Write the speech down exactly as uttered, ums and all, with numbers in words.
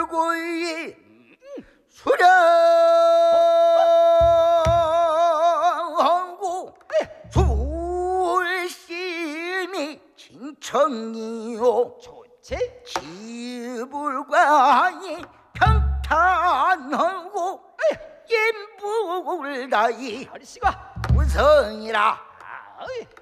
불고이 수령하고 술심이 진청이요 좋지? 지불관이 평탄하고 인불다이 아리씨가 우성이라 아이